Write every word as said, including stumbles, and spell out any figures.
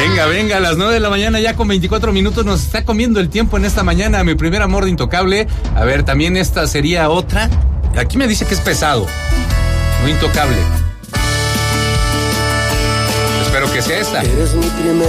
Venga, venga, a las nueve de la mañana ya con veinticuatro minutos nos está comiendo el tiempo en esta mañana. Mi primer amor de Intocable. A ver, también esta sería otra. Aquí me dice que es pesado, no Intocable. Espero que sea esta. Eres mi primer